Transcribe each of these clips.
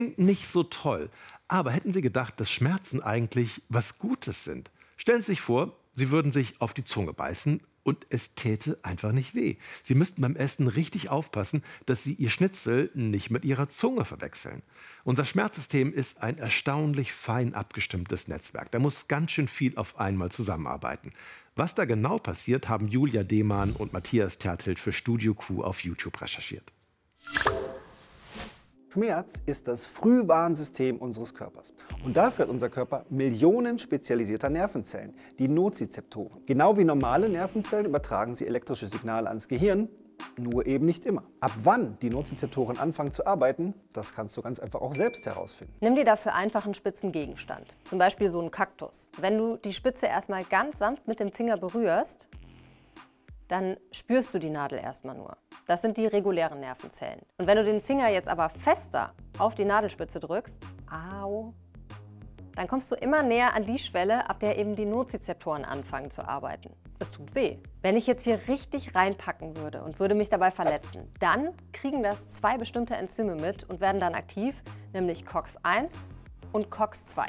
Nicht so toll. Aber hätten Sie gedacht, dass Schmerzen eigentlich was Gutes sind? Stellen Sie sich vor, Sie würden sich auf die Zunge beißen und es täte einfach nicht weh. Sie müssten beim Essen richtig aufpassen, dass Sie Ihr Schnitzel nicht mit Ihrer Zunge verwechseln. Unser Schmerzsystem ist ein erstaunlich fein abgestimmtes Netzwerk. Da muss ganz schön viel auf einmal zusammenarbeiten. Was da genau passiert, haben Julia Demann und Matthias Tertelt für Studio Q auf YouTube recherchiert. Schmerz ist das Frühwarnsystem unseres Körpers. Und dafür hat unser Körper Millionen spezialisierter Nervenzellen, die Nozizeptoren. Genau wie normale Nervenzellen übertragen sie elektrische Signale ans Gehirn, nur eben nicht immer. Ab wann die Nozizeptoren anfangen zu arbeiten, das kannst du ganz einfach auch selbst herausfinden. Nimm dir dafür einfach einen spitzen Gegenstand, zum Beispiel so einen Kaktus. Wenn du die Spitze erstmal ganz sanft mit dem Finger berührst, dann spürst du die Nadel erstmal nur. Das sind die regulären Nervenzellen. Und wenn du den Finger jetzt aber fester auf die Nadelspitze drückst, au, dann kommst du immer näher an die Schwelle, ab der eben die Nozizeptoren anfangen zu arbeiten. Es tut weh. Wenn ich jetzt hier richtig reinpacken würde und würde mich dabei verletzen, dann kriegen das zwei bestimmte Enzyme mit und werden dann aktiv, nämlich COX-1 und COX-2.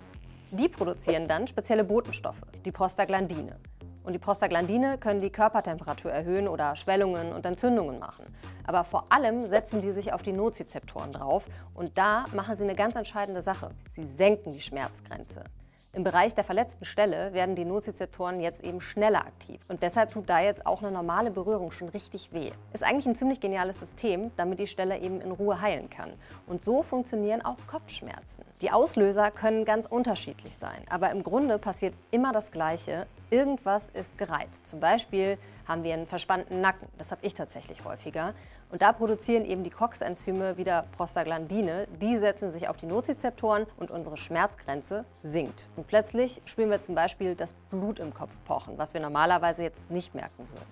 Die produzieren dann spezielle Botenstoffe, die Prostaglandine. Und die Prostaglandine können die Körpertemperatur erhöhen oder Schwellungen und Entzündungen machen. Aber vor allem setzen die sich auf die Nozizeptoren drauf und da machen sie eine ganz entscheidende Sache. Sie senken die Schmerzgrenze. Im Bereich der verletzten Stelle werden die Nozizeptoren jetzt eben schneller aktiv. Und deshalb tut da jetzt auch eine normale Berührung schon richtig weh. Ist eigentlich ein ziemlich geniales System, damit die Stelle eben in Ruhe heilen kann. Und so funktionieren auch Kopfschmerzen. Die Auslöser können ganz unterschiedlich sein, aber im Grunde passiert immer das Gleiche. Irgendwas ist gereizt. Zum Beispiel haben wir einen verspannten Nacken. Das habe ich tatsächlich häufiger. Und da produzieren eben die COX-Enzyme wieder Prostaglandine. Die setzen sich auf die Nozizeptoren und unsere Schmerzgrenze sinkt. Und plötzlich spüren wir zum Beispiel das Blut im Kopf pochen, was wir normalerweise jetzt nicht merken würden.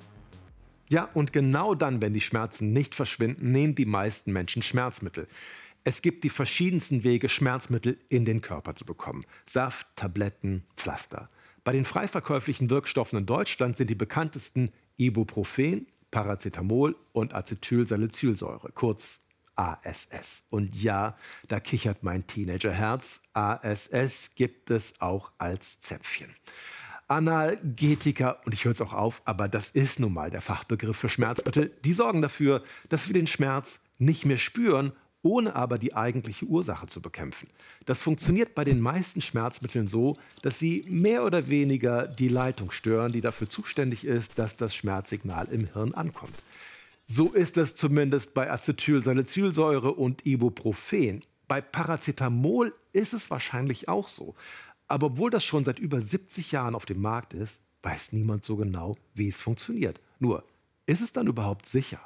Ja, und genau dann, wenn die Schmerzen nicht verschwinden, nehmen die meisten Menschen Schmerzmittel. Es gibt die verschiedensten Wege, Schmerzmittel in den Körper zu bekommen. Saft, Tabletten, Pflaster. Bei den frei verkäuflichen Wirkstoffen in Deutschland sind die bekanntesten Ibuprofen, Paracetamol und Acetylsalicylsäure, kurz ASS. Und ja, da kichert mein Teenagerherz, ASS gibt es auch als Zäpfchen. Analgetika, und ich höre es auch auf, aber das ist nun mal der Fachbegriff für Schmerzmittel, die sorgen dafür, dass wir den Schmerz nicht mehr spüren, ohne aber die eigentliche Ursache zu bekämpfen. Das funktioniert bei den meisten Schmerzmitteln so, dass sie mehr oder weniger die Leitung stören, die dafür zuständig ist, dass das Schmerzsignal im Hirn ankommt. So ist es zumindest bei Acetylsalicylsäure und Ibuprofen. Bei Paracetamol ist es wahrscheinlich auch so. Aber obwohl das schon seit über 70 Jahren auf dem Markt ist, weiß niemand so genau, wie es funktioniert. Nur, ist es dann überhaupt sicher?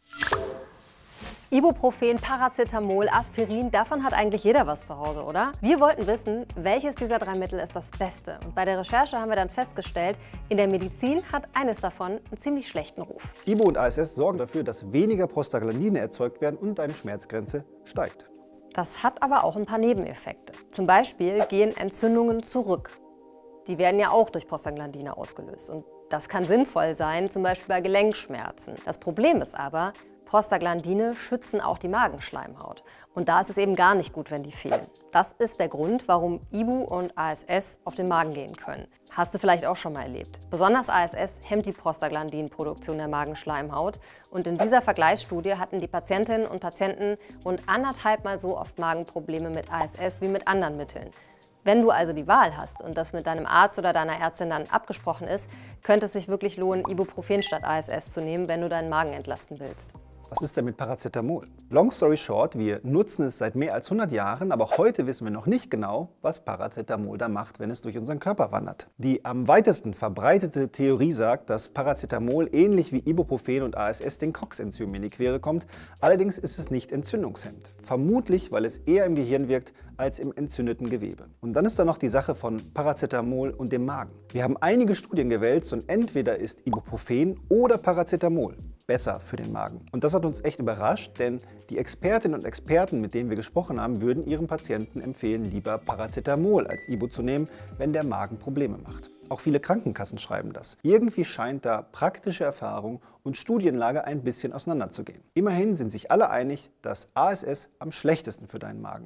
Ibuprofen, Paracetamol, Aspirin, davon hat eigentlich jeder was zu Hause, oder? Wir wollten wissen, welches dieser drei Mittel ist das Beste. Und bei der Recherche haben wir dann festgestellt, in der Medizin hat eines davon einen ziemlich schlechten Ruf. Ibu und ASS sorgen dafür, dass weniger Prostaglandine erzeugt werden und deine Schmerzgrenze steigt. Das hat aber auch ein paar Nebeneffekte. Zum Beispiel gehen Entzündungen zurück. Die werden ja auch durch Prostaglandine ausgelöst. Und das kann sinnvoll sein, zum Beispiel bei Gelenkschmerzen. Das Problem ist aber, Prostaglandine schützen auch die Magenschleimhaut. Und da ist es eben gar nicht gut, wenn die fehlen. Das ist der Grund, warum Ibu und ASS auf den Magen gehen können. Hast du vielleicht auch schon mal erlebt. Besonders ASS hemmt die Prostaglandinproduktion der Magenschleimhaut. Und in dieser Vergleichsstudie hatten die Patientinnen und Patienten rund 1,5 Mal so oft Magenprobleme mit ASS wie mit anderen Mitteln. Wenn du also die Wahl hast und das mit deinem Arzt oder deiner Ärztin dann abgesprochen ist, könnte es sich wirklich lohnen, Ibuprofen statt ASS zu nehmen, wenn du deinen Magen entlasten willst. Was ist denn mit Paracetamol? Long story short, wir nutzen es seit mehr als 100 Jahren, aber auch heute wissen wir noch nicht genau, was Paracetamol da macht, wenn es durch unseren Körper wandert. Die am weitesten verbreitete Theorie sagt, dass Paracetamol ähnlich wie Ibuprofen und ASS den COX-Enzymen in die Quere kommt. Allerdings ist es nicht entzündungshemmend. Vermutlich, weil es eher im Gehirn wirkt als im entzündeten Gewebe. Und dann ist da noch die Sache von Paracetamol und dem Magen. Wir haben einige Studien gewälzt und entweder ist Ibuprofen oder Paracetamol besser für den Magen. Und das hat uns echt überrascht, denn die Expertinnen und Experten, mit denen wir gesprochen haben, würden ihren Patienten empfehlen, lieber Paracetamol als Ibu zu nehmen, wenn der Magen Probleme macht. Auch viele Krankenkassen schreiben das. Irgendwie scheint da praktische Erfahrung und Studienlage ein bisschen auseinanderzugehen. Immerhin sind sich alle einig, dass ASS am schlechtesten für deinen Magen